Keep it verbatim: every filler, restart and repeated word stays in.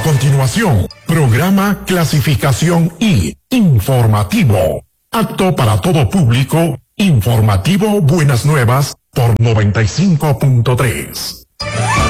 continuación, programa Clasificación I, informativo. Apto para todo público, informativo Buenas Nuevas por noventa y cinco punto tres.